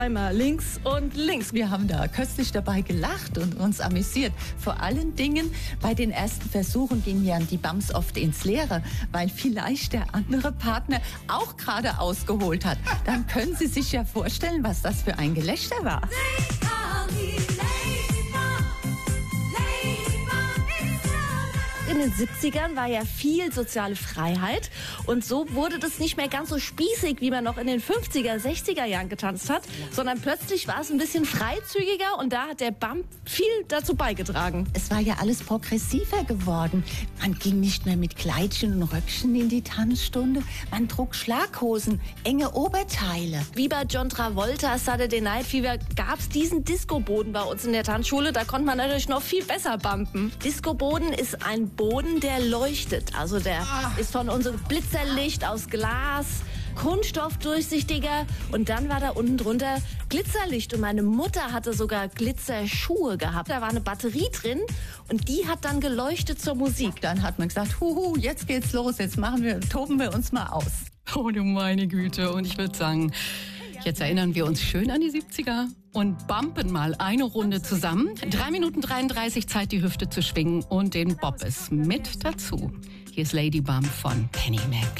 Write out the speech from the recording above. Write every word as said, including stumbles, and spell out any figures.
Einmal links und links. Wir haben da köstlich dabei gelacht und uns amüsiert. Vor allen Dingen bei den ersten Versuchen gingen ja die Bums oft ins Leere, weil vielleicht der andere Partner auch gerade ausgeholt hat. Dann können Sie sich ja vorstellen, was das für ein Gelächter war. In den siebzigern war ja viel soziale Freiheit und so wurde das nicht mehr ganz so spießig, wie man noch in den fünfziger, sechziger Jahren getanzt hat, sondern plötzlich war es ein bisschen freizügiger und da hat der Bump viel dazu beigetragen. Es war ja alles progressiver geworden. Man ging nicht mehr mit Kleidchen und Röckchen in die Tanzstunde. Man trug Schlaghosen, enge Oberteile. Wie bei John Travolta, Saturday Night Fever, gab es diesen Discoboden bei uns in der Tanzschule. Da konnte man natürlich noch viel besser bumpen. Discoboden ist ein Boden, der leuchtet. Also der ah. ist von unserem Blitzerlicht aus Glas, kunststoffdurchsichtiger und dann war da unten drunter Glitzerlicht und meine Mutter hatte sogar Glitzerschuhe gehabt. Da war eine Batterie drin und die hat dann geleuchtet zur Musik. Dann hat man gesagt, huhu, jetzt geht's los, jetzt machen wir, toben wir uns mal aus. Oh du meine Güte, und ich würde sagen, jetzt erinnern wir uns schön an die siebziger und bumpen mal eine Runde zusammen. drei Minuten dreiunddreißig Zeit, die Hüfte zu schwingen und den Bobbes mit dazu. Hier ist Lady Bump von Penny McLeod.